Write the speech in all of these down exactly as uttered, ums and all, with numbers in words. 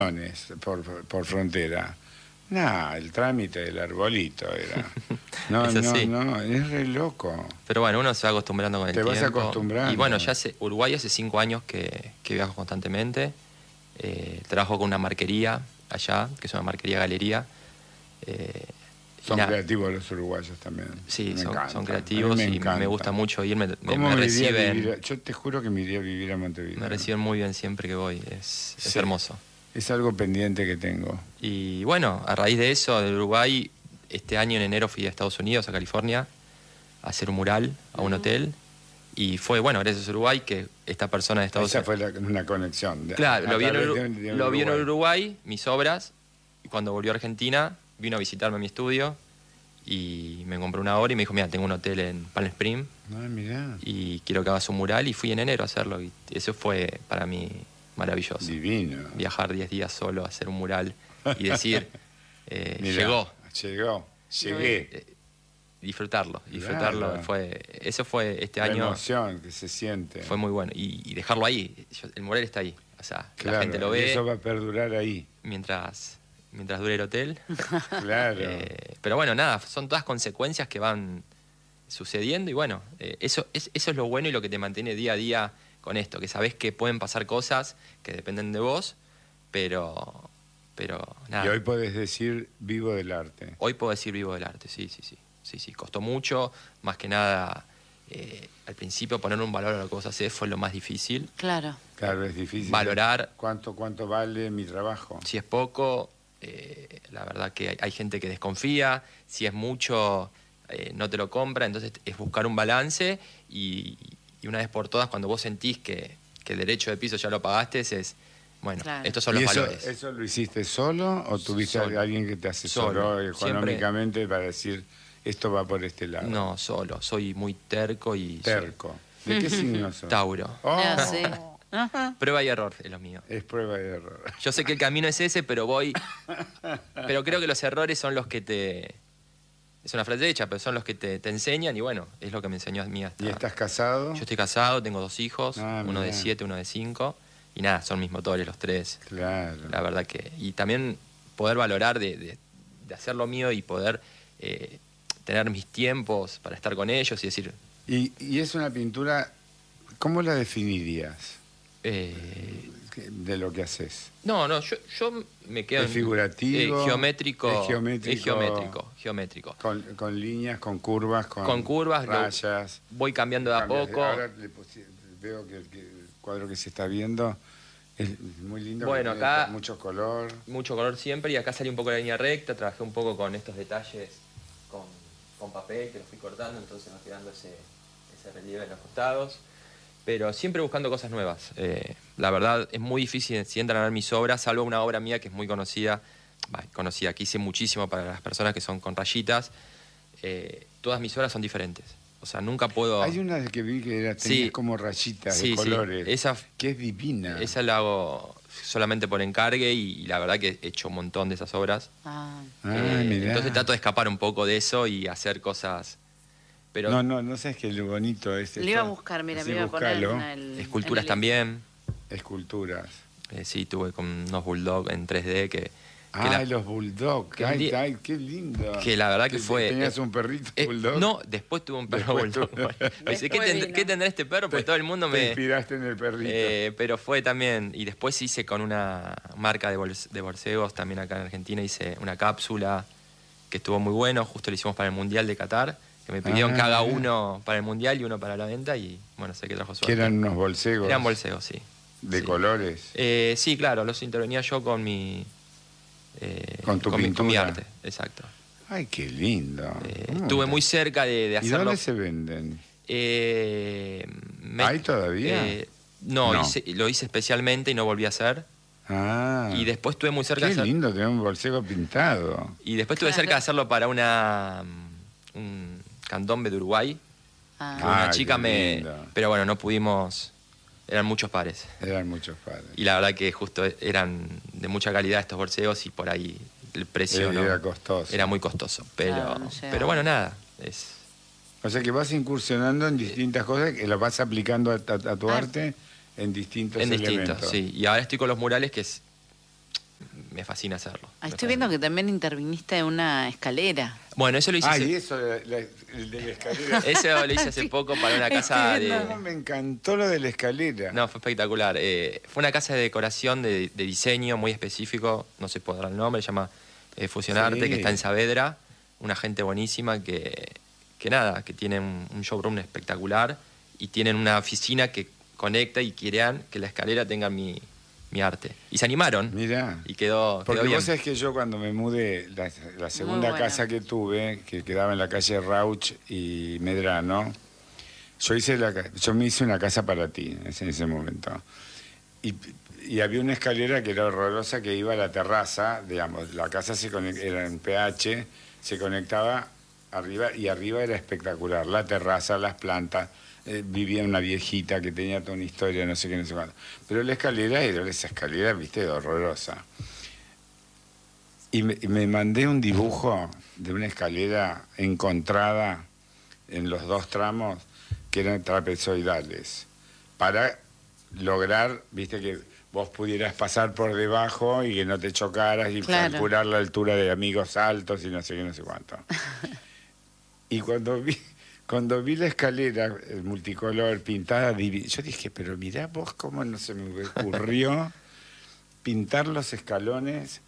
por, por frontera. No, el trámite del arbolito era. No, Eso no, sí. no, es re loco. Pero bueno, uno se va acostumbrando con el Te tiempo. vas acostumbrando. Y bueno, ya hace, Uruguay hace cinco años que, que viajo constantemente. Eh, trabajo con una marquería allá, que es una marquería galería. Eh, Son la, creativos los uruguayos también. Sí, me son, encanta. son creativos me y encanta. me gusta mucho irme. Me, ¿Cómo me me iría a reciben. vivir a- yo te juro que me iría a vivir a Montevideo. Me reciben muy bien siempre que voy. Es, es Sí. hermoso. Es algo pendiente que tengo. Y bueno, a raíz de eso, de Uruguay, este año en enero fui a Estados Unidos, a California, a hacer un mural a un hotel. Y fue, bueno, gracias a Uruguay que esta persona de Estados Esa Unidos... fue la- una conexión. de- Claro, a lo vi, en través Uru- de- de lo vi en Uruguay. Uruguay, mis obras, y cuando volvió a Argentina, vino a visitarme a mi estudio y me compró una obra y me dijo, mira, tengo un hotel en Palm Springs Ah, mirá. y quiero que hagas un mural, y fui en enero a hacerlo. Y eso fue para mí maravilloso. Divino. Viajar diez días solo a hacer un mural y decir, eh, Mirá, llegó. Llegó. Llegué. Eh, disfrutarlo, disfrutarlo. Claro. Fue, eso fue este La año, emoción que se siente. fue muy bueno. Y, y dejarlo ahí, yo- el mural está ahí. O sea, Claro, la gente lo y ve eso va a perdurar ahí. mientras, mientras dure el hotel. Claro. Eh, pero bueno, nada, son todas consecuencias que van sucediendo y bueno, eh, eso, es, eso es lo bueno y lo que te mantiene día a día con esto, que sabés que pueden pasar cosas que dependen de vos, pero, pero nada. Y hoy podés decir vivo del arte. Hoy puedo decir vivo del arte, sí, sí, sí. Sí, sí, costó mucho, más que nada, eh, al principio poner un valor a lo que vos hacés fue lo más difícil. Claro. Claro, es difícil. Valorar. ¿Cuánto, cuánto vale mi trabajo? Si es poco, eh, la verdad que hay, hay gente que desconfía, si es mucho, eh, no te lo compra, entonces es buscar un balance y, y una vez por todas, cuando vos sentís que, que el derecho de piso ya lo pagaste, es, bueno, Claro. estos son ¿Y los eso, valores. eso lo hiciste solo o tuviste Solo. a alguien que te asesoró Solo. económicamente para decir esto va por este lado? No, solo, soy muy terco y... soy Terco. ¿De qué signo sos? Tauro. Oh, Ah, sí. Ajá. Prueba y error es lo mío. es prueba y error. Yo sé que el camino es ese, pero voy... Pero creo que los errores son los que te... Es una frase hecha, pero son los que te, te enseñan y bueno, es lo que me enseñó a mí hasta... ¿Y estás casado? Yo estoy casado, tengo dos hijos, Ah, uno de mirá. siete, uno de cinco, y nada, son mis motores los tres. Claro. La verdad que... Y también poder valorar de, de, de hacer lo mío y poder eh, tener mis tiempos para estar con ellos y decir... Y, y es una pintura, ¿cómo la definirías eh, que- de lo que haces? no, no, yo, yo me quedo... ¿Es en- figurativo? eh, geométrico, ¿Es geométrico? Es geométrico, geométrico. Con, con líneas, con curvas, con, Con curvas, lo- rayas. Voy cambiando de a Cambias. poco. Ahora le pusi- veo que, que el cuadro que se está viendo es muy lindo. Bueno, que tiene acá- mucho color. Mucho color siempre y acá salí un poco de la línea recta, trabajé un poco con estos detalles con, con papel que los fui cortando, entonces va quedando ese, ese relieve en los costados. Pero siempre buscando cosas nuevas. Eh, la verdad es muy difícil si entran a ver mis obras, salvo una obra mía que es muy conocida, bah, conocida, que hice muchísimo para las personas que son con rayitas. Eh, todas mis obras son diferentes. O sea, nunca puedo... Hay una que vi que era, tenía Sí. como rayitas Sí, de sí. colores. Esa- que es divina. Esa la hago solamente por encargue y, y la verdad que he hecho un montón de esas obras. Ah. Ah, Eh, mirá. entonces trato de escapar un poco de eso y hacer cosas... Pero No, no, no sabes que lo bonito es. Le iba a buscar, mira, Sí, me iba a poner buscalo. en el... esculturas en el- también. Esculturas. Eh, sí, tuve con unos bulldog en tres D que, que, Ah, la, los bulldog. que Ay, li- ay, qué lindo. que la verdad que ¿Te- fue... ¿Tenías eh, un perrito eh, bulldog? no, después tuve un perro Después bulldog. tuve- Me dice, ¿qué, Después tend- vino. qué tendrá este perro? Porque todo el mundo Te me... inspiraste en el perrito. Eh, pero fue también, y después hice con una marca de, bols- de borcegos también acá en Argentina, hice una cápsula que estuvo muy bueno, justo lo hicimos para el Mundial de Qatar, que me pidieron Ah, que haga mirá. uno para el Mundial y uno para la venta y bueno, sé que trajo suerte. que eran unos bolsegos. Eran bolsegos, sí. De Sí. colores. Eh, sí, claro, los intervenía yo con mi... eh, Con tu mi, con mi pintura. arte, exacto. Ay, qué lindo. Eh, ¿Cómo estuve te- muy cerca de, de ¿Y hacerlo. dónde se venden? Eh, me- ¿Hay todavía? eh, no, No. hice- lo hice especialmente y no volví a hacer. Ah. Y después estuve muy cerca Qué de hacer- lindo tener un bolsego pintado. Y después estuve Claro. cerca de hacerlo para una mm, un candombe de Uruguay. Ah. Que una Ay, chica qué me. lindo. Pero bueno, no pudimos. Eran muchos pares. Eran muchos padres. Y la verdad que justo eran de mucha calidad estos borseos y por ahí el precio Era, no- era costoso. era muy costoso. Pero, Claro, no llegaba. pero bueno, nada. Es, O sea que vas incursionando en distintas cosas que las vas aplicando a, a- a tu Ah. arte en distintos en elementos. distinto, sí. Y ahora estoy con los murales que es, me fascina hacerlo. Ah, Me estoy viendo fascina. que también interviniste en una escalera. Bueno, eso lo hice, Ah, hace, y eso, la- la- el de la escalera. eso lo hice hace poco para una casa Estoy de... viendo. No, me encantó lo de la escalera. No, fue espectacular. Eh, fue una casa de decoración de, de diseño muy específico, no sé podrá el nombre, se llama eh, Fusionarte, Sí. que está en Saavedra, una gente buenísima que, que nada, que tiene un, un showroom espectacular y tienen una oficina que conecta y querían que la escalera tenga mi, mi arte. Y se animaron Mirá. y quedó, Porque quedó bien. vos sabés que yo cuando me mudé, la, la segunda buena. casa que tuve, que quedaba en la calle Rauch y Medrano, yo hice la, ca- yo me hice una casa para ti en ese, en ese momento. Y, y había una escalera que era horrorosa que iba a la terraza, digamos, la casa se conec- era en P H, se conectaba arriba y arriba era espectacular, la terraza, las plantas. Eh, vivía una viejita que tenía toda una historia, no sé qué, no sé cuánto. Pero la escalera era esa escalera, viste, horrorosa. Y me, y me mandé un dibujo de una escalera encontrada en los dos tramos que eran trapezoidales, para lograr, viste, que vos pudieras pasar por debajo y que no te chocaras y Claro. calcular la altura de amigos altos y no sé qué, no sé cuánto. Y cuando vi, cuando vi la escalera el multicolor pintada, divi- yo dije, pero mirá vos cómo no se me ocurrió pintar los escalones.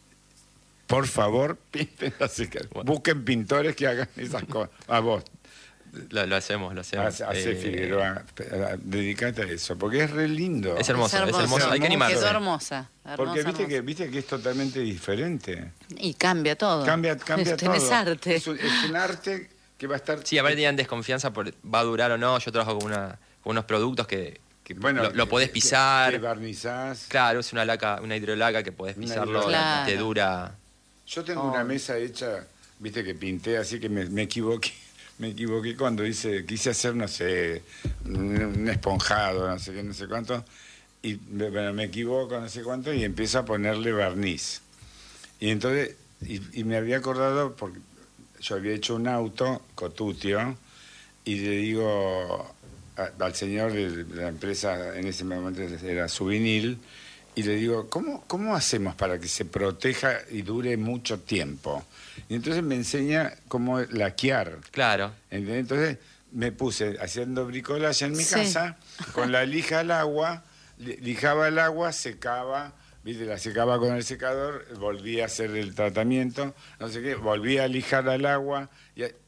Por favor, pinten los escalones. Bueno. Busquen pintores que hagan esas cosas. A vos, Lo, lo hacemos, lo hacemos. hace, hace Eh, Figueroa, eh, dedicate a eso, porque es re lindo. Es hermoso, es hermoso, hay que hermoso. animarse. Quedó hermosa. hermosa, Porque viste hermosa. que, viste que es totalmente diferente. Y cambia todo. Cambia, cambia todo. Tenés arte. Es un, es un arte que va a estar... Sí, aparte tenían desconfianza por va a durar o no. Yo trabajo con, una, con unos productos que, que Bueno, lo, lo que- podés que- pisar. que barnizás. Claro, es una laca, una hidrolaca que podés Una pisarlo hidrolaca. y te dura. Yo tengo Oh. una mesa hecha, viste que pinté así que me, me equivoqué. Me equivoqué cuando hice, quise hacer, no sé, un, un esponjado, no sé qué, no sé cuánto. Y me, bueno, me equivoco, no sé cuánto, y empiezo a ponerle barniz. Y entonces, y, y me había acordado, porque yo había hecho un auto, Cotutio, y le digo a- al señor de la empresa, en ese momento era Subinil, y le digo, ¿cómo, ¿cómo hacemos para que se proteja y dure mucho tiempo? Y entonces me enseña cómo laquear. Claro. ¿Entendés? Entonces me puse haciendo bricolaje en mi Sí. casa, con la lija al agua, li- lijaba el agua, secaba, ¿viste? La secaba con el secador, volvía a hacer el tratamiento, no sé qué, volvía a lijar al agua. Y a-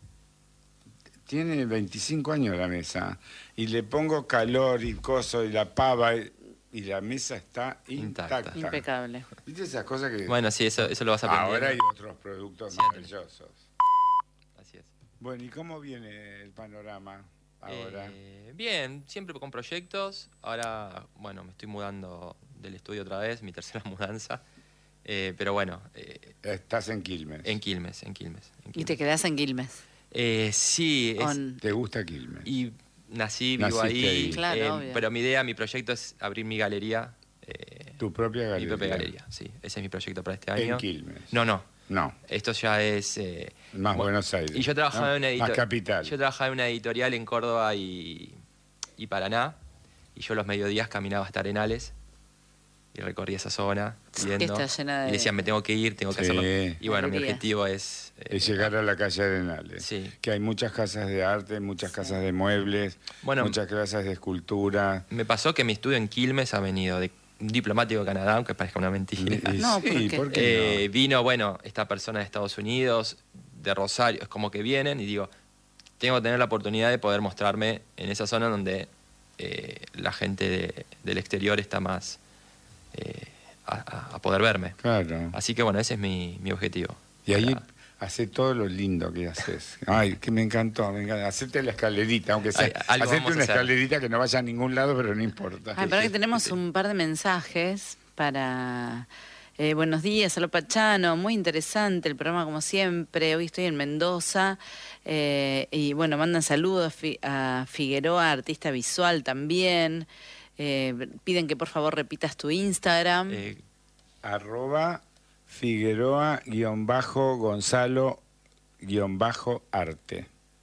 tiene veinticinco años la mesa, y le pongo calor y coso y la pava, y, y la mesa está Intacta. intacta. Impecable. ¿Viste esas cosas que... Bueno, sí, eso, eso lo vas aprendiendo. ahora hay otros productos Sí, maravillosos. Así es. Bueno, ¿y cómo viene el panorama ahora? Eh, bien, siempre con proyectos. Ahora, bueno, me estoy mudando del estudio otra vez, mi tercera mudanza. Eh, pero bueno, eh, Estás en Quilmes. en Quilmes, en Quilmes. En Y Quilmes. te quedás en Quilmes. Eh, sí, es- On- ¿Te gusta Quilmes? y nací, vivo Naciste ahí. ahí. Claro, eh, obvio. pero mi idea, mi proyecto es abrir mi galería. eh, ¿Tu propia galería? Mi propia galería, sí. Ese es mi proyecto para este En año. Quilmes. No, no. No, Esto ya es... eh, más bueno, Buenos Aires. Y yo trabajaba ¿no? en una Más editorial. capital. Yo trabajaba en una editorial en Córdoba y, y Paraná. Y yo los mediodías caminaba hasta Arenales y recorría esa zona viendo. está llena de- Y decían, me tengo que ir, tengo que Sí. hacerlo. Y bueno, mi Galerías. objetivo es. eh, Es llegar a la calle Arenales. Sí. Que hay muchas casas de arte, muchas casas de muebles, Bueno, muchas casas de escultura. Me pasó que mi estudio en Quilmes ha venido de un diplomático de Canadá, aunque parezca una mentira. Y No, sí, ¿por qué? ¿por qué Eh, vino, bueno, esta persona de Estados Unidos, de Rosario, es como que vienen y digo, tengo que tener la oportunidad de poder mostrarme en esa zona donde eh, la gente de- del exterior está más eh, a, a- a poder verme. no? Claro. Así que bueno, ese es mi, mi objetivo. Y ahí Para- hace todo lo lindo que haces. Ay, que me encantó, me encanta. Hacerte la escalerita, aunque sea. Ay, algo Hacerte vamos a una hacer. escalerita que no vaya a ningún lado, pero no importa. Ay, pero que tenemos un par de mensajes para... eh, buenos días, Aló Pachano, muy interesante el programa como siempre. Hoy estoy en Mendoza eh, y bueno, mandan saludos a, Fi- a Figueroa, artista visual también. Eh, piden que por favor repitas tu Instagram. eh, Arroba Figueroa guión bajo Gonzalo guión bajo arte.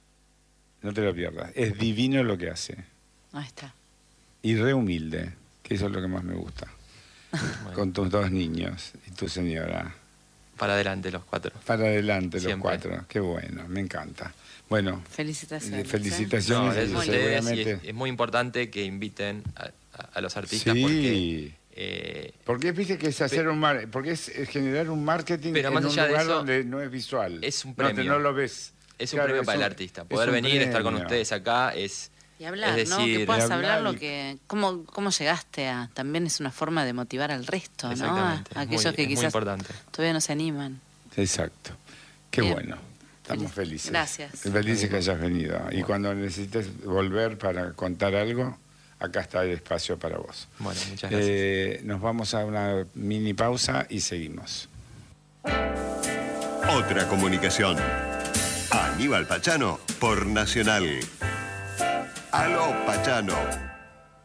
No te lo pierdas. Es divino lo que hace. Ahí está. Y re humilde, que eso es lo que más me gusta. Bueno. Con tus dos niños y tu señora. Para adelante los cuatro. Para adelante los Siempre. cuatro. Qué bueno, me encanta. Bueno, Felicitaciones. eh, felicitaciones. No, y es, ustedes, y seguramente... es, es muy importante que inviten a, a- a los artistas Sí. porque... eh, Porque viste que es hacer un mar, porque es, es generar un marketing Pero en más un allá de lugar eso, donde no es visual. es un No, te- premio. no lo ves. es un Claro, premio es para un- el artista. es Poder un venir, estar con premio. ustedes acá es... Y hablar, es ¿no? Que decir, puedas de hablar hablar lo y- que... ¿Cómo, cómo llegaste a...? También es una forma de motivar al resto, ¿no? A, Exactamente. a es aquellos muy, que es muy quizás importante. todavía no se animan. Exacto. Qué Bien. bueno. Estamos Feliz- felices. Gracias. Felices que hayas venido. Y cuando necesites volver para contar algo, acá está el espacio para vos. Bueno, muchas gracias. Eh, nos vamos a una mini pausa y seguimos. Otra comunicación. Aníbal Pachano por Nacional. Aló, Pachano.